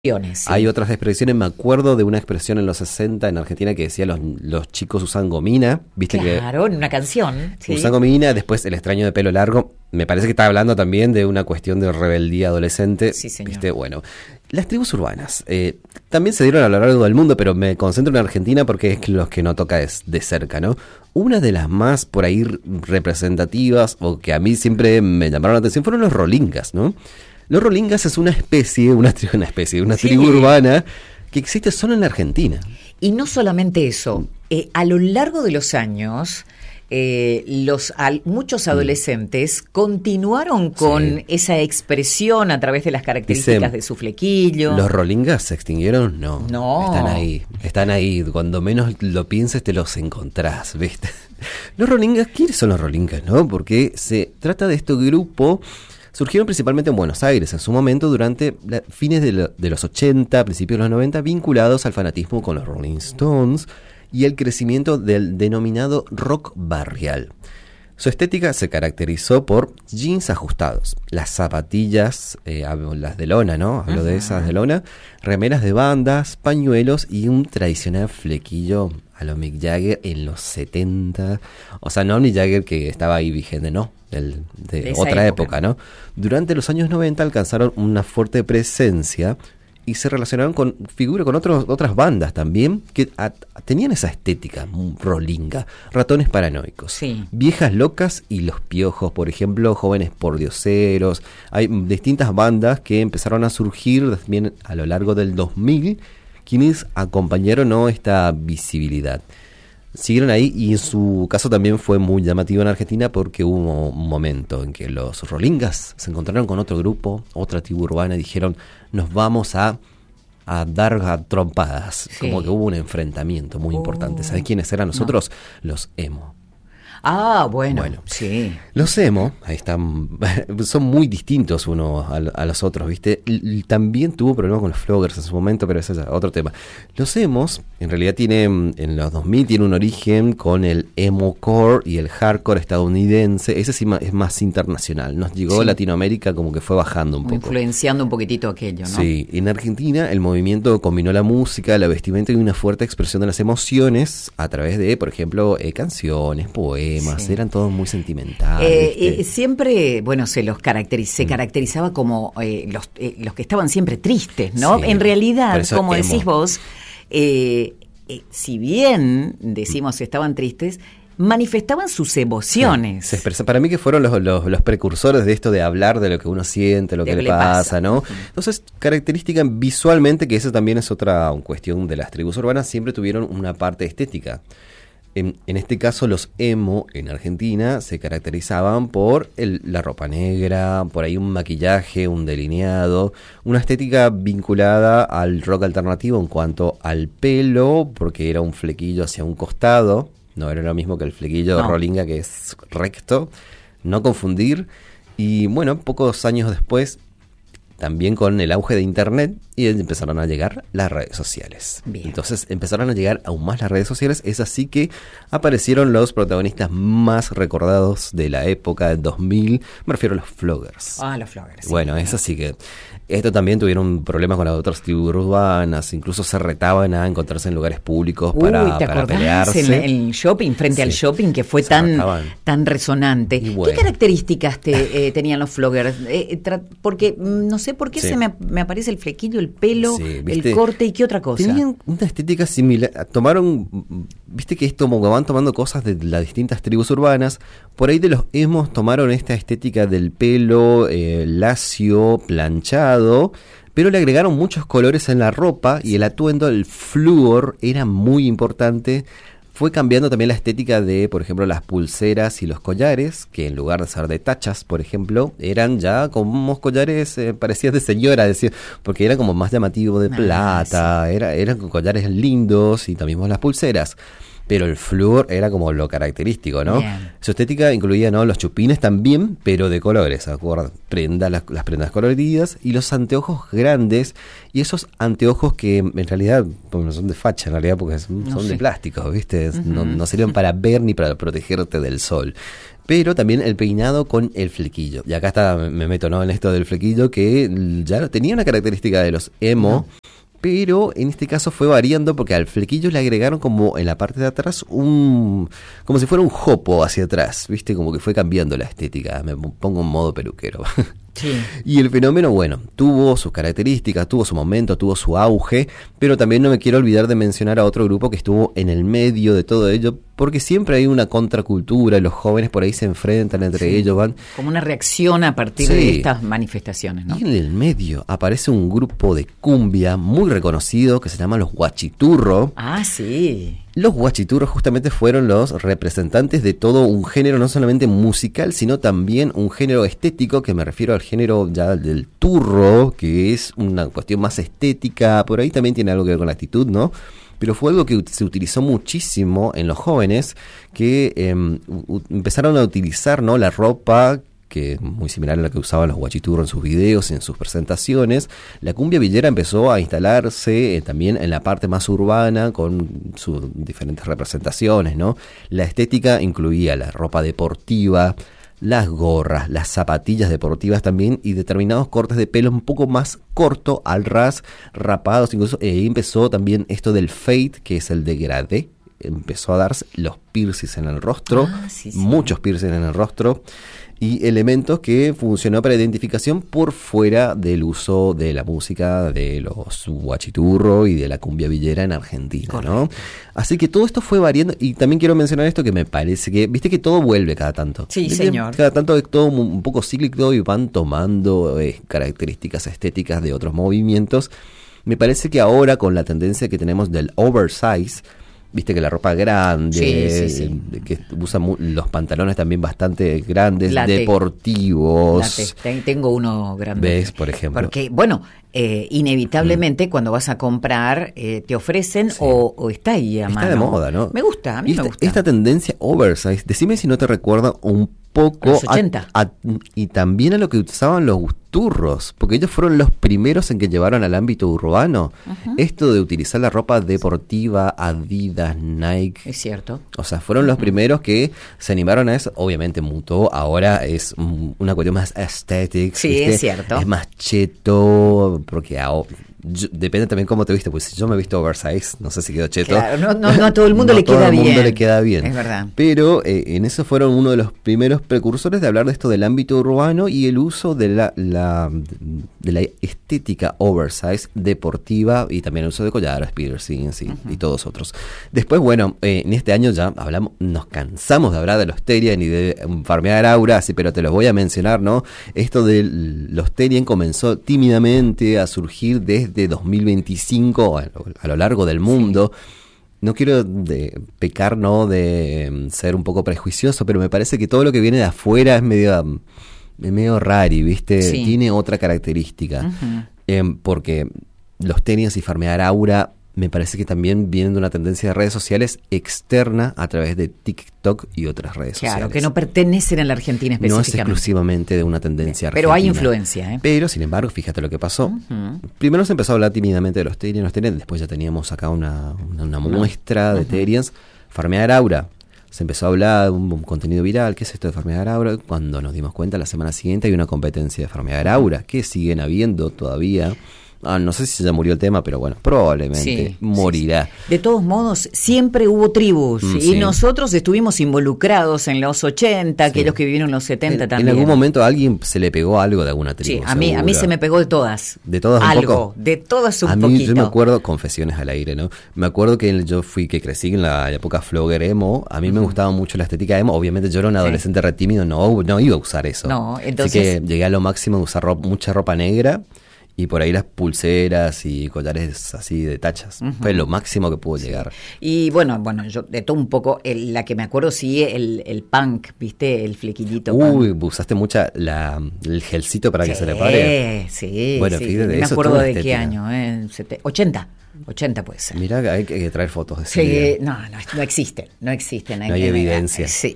Sí. Hay otras expresiones, me acuerdo de una expresión en los 60 en Argentina que decía los chicos usan gomina, viste Claro, en una canción. que Sí. usan gomina, después el extraño de pelo largo, me parece que está hablando también de una cuestión de rebeldía adolescente, Sí, señor. viste, bueno. Las tribus urbanas también se dieron a lo largo del mundo, pero me concentro en Argentina porque es los que no toca de cerca, ¿no? Una de las más por ahí representativas, o que a mí siempre me llamaron la atención, fueron los rolingas, ¿no? Los rolingas es una tribu urbana que existe solo en la Argentina. Y no solamente eso, a lo largo de los años, muchos adolescentes continuaron con esa expresión a través de las características de su flequillo. ¿Los rolingas se extinguieron? No. No. Están ahí. Cuando menos lo pienses te los encontrás, ¿viste? Los rolingas, ¿quiénes son los rolingas, no? Porque se trata de este grupo. Surgieron principalmente en Buenos Aires en su momento durante fines de los 80, principios de los 90, vinculados al fanatismo con los Rolling Stones y el crecimiento del denominado rock barrial. Su estética se caracterizó por jeans ajustados, las zapatillas, las de lona, ¿no? Hablo de esas de lona, remeras de bandas, pañuelos y un tradicional flequillo a lo Mick Jagger en los 70. O sea, no Mick Jagger que estaba ahí vigente, no. De otra época, ¿no? Durante los años 90 alcanzaron una fuerte presencia y se relacionaron con otras bandas también que tenían esa estética rolinga, Ratones Paranoicos, sí. Viejas Locas y Los Piojos, por ejemplo, Jóvenes Pordioseros. Hay distintas bandas que empezaron a surgir también a lo largo del 2000, quienes acompañaron esta visibilidad. Siguieron ahí y en su caso también fue muy llamativo en Argentina porque hubo un momento en que los rolingas se encontraron con otro grupo, otra tribu urbana y dijeron nos vamos a dar a trompadas. Sí. Como que hubo un enfrentamiento muy importante. ¿Sabes quiénes eran nosotros? No. Los emo. Ah, bueno, sí. Los emo, ahí están, son muy distintos unos a los otros, ¿viste? También tuvo problemas con los floggers en su momento, pero ese es otro tema. Los emos, en realidad en los 2000 tiene un origen con el emo core y el hardcore estadounidense. Ese sí es más internacional. Nos llegó a Latinoamérica como que fue bajando un poco. Influenciando un poquitito aquello, ¿no? Sí, en Argentina el movimiento combinó la música, la vestimenta y una fuerte expresión de las emociones a través de, por ejemplo, canciones, poemas. Sí. Eran todos muy sentimentales. Siempre, bueno, se caracterizaba como los que estaban siempre tristes, ¿no? Sí, en realidad, como emo. decís vos, si bien decimos que estaban tristes, manifestaban sus emociones. Sí, para mí que fueron los precursores de esto de hablar de lo que uno siente, lo que le pasa, ¿no? Entonces, característica visualmente, que eso también es otra cuestión de las tribus urbanas, siempre tuvieron una parte estética. En este caso, los emo en Argentina se caracterizaban por la ropa negra, por ahí un maquillaje, un delineado, una estética vinculada al rock alternativo en cuanto al pelo, porque era un flequillo hacia un costado, no era lo mismo que el flequillo rolinga que es recto, no confundir. Y bueno, pocos años después, también con el auge de internet, y empezaron a llegar las redes sociales. Bien. Entonces empezaron a llegar aún más las redes sociales. Es así que aparecieron los protagonistas más recordados de la época del 2000. Me refiero a los floggers. Ah, los floggers. Bueno, es así que esto también tuvieron problemas con las otras tribus urbanas. Incluso se retaban a encontrarse en lugares públicos para pelearse. En el shopping, frente al shopping, que fue tan resonante. Bueno. ¿Qué características tenían los floggers? Porque no sé por qué se me aparece el flequillo, el pelo, el corte y qué otra cosa. Tenían una estética similar. Viste que esto como van tomando cosas de las distintas tribus urbanas. Por ahí de los emos tomaron esta estética del pelo lacio, planchado, pero le agregaron muchos colores en la ropa y el atuendo, el flúor, era muy importante. Fue cambiando también la estética de, por ejemplo, las pulseras y los collares, que en lugar de ser de tachas, por ejemplo, eran ya como collares, parecían de señora, porque era como más llamativo de plata, eran collares lindos y también las pulseras. pero el flúor era como lo característico, ¿no? Bien. Su estética incluía, ¿no?, los chupines también, pero de colores, ¿acuerdan? Las prendas coloridas y los anteojos grandes, y esos anteojos que en realidad no son de facha, en realidad, porque son de plástico, ¿viste? No sirven para ver ni para protegerte del sol. Pero también el peinado con el flequillo. Y acá me meto, ¿no?, en esto del flequillo, que ya tenía una característica de los emo, pero en este caso fue variando porque al flequillo le agregaron como en la parte de atrás como si fuera un jopo hacia atrás, ¿viste? Como que fue cambiando la estética, me pongo en modo peluquero. Sí. Y el fenómeno, bueno, tuvo sus características, tuvo su momento, tuvo su auge, pero también no me quiero olvidar de mencionar a otro grupo que estuvo en el medio de todo ello, porque siempre hay una contracultura, y los jóvenes por ahí se enfrentan entre ellos, van como una reacción a partir de estas manifestaciones, ¿no? Y en el medio aparece un grupo de cumbia muy reconocido que se llama los Guachiturro. Ah, sí. Los Guachiturros justamente fueron los representantes de todo un género, no solamente musical, sino también un género estético, que me refiero al género ya del turro, que es una cuestión más estética, por ahí también tiene algo que ver con la actitud, ¿no? Pero fue algo que se utilizó muchísimo en los jóvenes, que empezaron a utilizar, ¿no?, la ropa que muy similar a la que usaban los Guachiturros en sus videos y en sus presentaciones. La cumbia villera empezó a instalarse también en la parte más urbana con sus diferentes representaciones, ¿no? La estética incluía la ropa deportiva, las gorras, las zapatillas deportivas también, y determinados cortes de pelo un poco más corto, al ras, rapados incluso. Y ahí empezó también esto del fade, que es el degradé. Empezó a darse los piercings en el rostro, muchos piercings en el rostro, y elementos que funcionó para identificación por fuera del uso de la música de los Guachiturro y de la cumbia villera en Argentina, correcto, ¿no? Así que todo esto fue variando, y también quiero mencionar esto que me parece que, viste que todo vuelve cada tanto. Sí, ¿viste? señor. Cada tanto es todo un poco cíclico y van tomando características estéticas de otros movimientos. Me parece que ahora, con la tendencia que tenemos del oversize, viste que la ropa grande, que usan los pantalones también bastante grandes, deportivos. Tengo uno grande. ¿Ves, por ejemplo? Porque, bueno, inevitablemente cuando vas a comprar te ofrecen o está ahí a mano. Está de moda, ¿no? Me gusta, a mí me gusta. Esta tendencia oversize, decime si no te recuerda un poco los 80. Y también a lo que usaban los turros, porque ellos fueron los primeros en que llevaron al ámbito urbano esto de utilizar la ropa deportiva, Adidas, Nike. Es cierto. O sea, fueron los primeros que se animaron a eso. Obviamente mutó, ahora es una cuestión más aesthetic. Sí, ¿viste? Es cierto. Es más cheto, porque depende también cómo te viste, pues si yo me he visto oversize, no sé si quedó cheto. Claro, no a todo el mundo le queda bien. No a todo el mundo le queda bien. Es verdad. Pero en eso fueron uno de los primeros precursores de hablar de esto del ámbito urbano y el uso de la estética oversize deportiva, y también el uso de collares, piercings y todos otros. Después, bueno, en este año ya nos cansamos de hablar de los Terrien y de farmear aura, sí, pero te los voy a mencionar, ¿no? Esto de los Terrien comenzó tímidamente a surgir desde 2025 a lo largo del mundo. No quiero pecar, ¿no?, de ser un poco prejuicioso, pero me parece que todo lo que viene de afuera es medio rari, ¿viste? Sí. Tiene otra característica. Porque los Terriens y farmear aura me parece que también vienen de una tendencia de redes sociales externa a través de TikTok y otras redes sociales. Claro, que no pertenecen a la Argentina específicamente. No es exclusivamente de una tendencia argentina. Pero hay influencia, ¿eh? Pero, sin embargo, fíjate lo que pasó. Primero se empezó a hablar tímidamente de los Terriens, después ya teníamos acá una muestra de Terriens. Farmear aura. Se empezó a hablar un contenido viral, ¿qué es esto de farmear aura? Cuando nos dimos cuenta, la semana siguiente hay una competencia de farmear aura, que siguen habiendo todavía. No sé si ya murió el tema, pero bueno, probablemente morirá. Sí. De todos modos, siempre hubo tribus y nosotros estuvimos involucrados en los 80, aquellos que vivieron en los 70 también. En algún momento a alguien se le pegó algo de alguna tribu. Sí, a mí se me pegó de todas. ¿De todas un poco? De todas un poquito. A mí yo me acuerdo, confesiones al aire, ¿no? Me acuerdo que que crecí en la época flogger emo, a mí me gustaba mucho la estética emo, obviamente yo era un adolescente retímido, no iba a usar eso. No, entonces... Así que llegué a lo máximo de usar mucha ropa negra. Y por ahí las pulseras y collares así de tachas. Fue lo máximo que pudo llegar. Y bueno, yo de todo un poco, la que me acuerdo sí, el punk, ¿viste? El flequillito punk. Usaste mucha el gelcito para que se le pare. Sí, bueno, sí. Fíjate, Me acuerdo de qué año, 80 puede ser. Mirá, hay que traer fotos de ese día. No existen. No hay evidencia. Sí,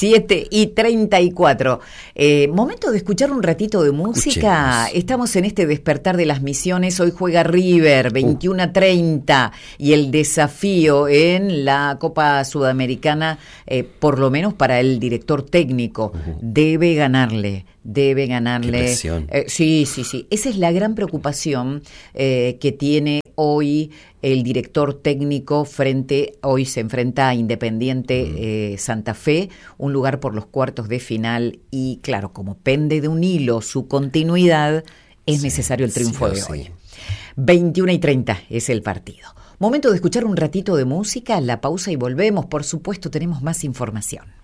7:34. Momento de escuchar un ratito de música. Escuchemos. Estamos en este despertar de las Misiones. Hoy juega River, 21:30. Y el desafío en la Copa Sudamericana, por lo menos para el director técnico, debe ganarle. Qué presión. Sí. Esa es la gran preocupación que tiene hoy el director técnico hoy se enfrenta a Independiente Santa Fe, un lugar por los cuartos de final y claro, como pende de un hilo su continuidad, es necesario el triunfo de hoy. 21:30 es el partido. Momento de escuchar un ratito de música, la pausa y volvemos. Por supuesto, tenemos más información.